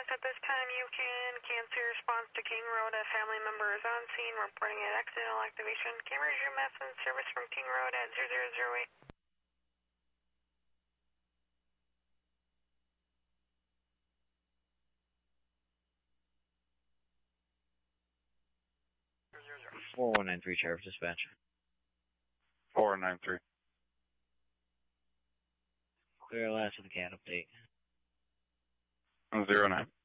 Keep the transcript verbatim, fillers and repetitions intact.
advise at this time you can cancel your response to King Road. A family member is on scene reporting an accidental activation. Can you resume message service from King Road at zero zero zero eight? four one nine three, Sheriff Dispatch. four one nine three. Clear last of the cat update. zero nine.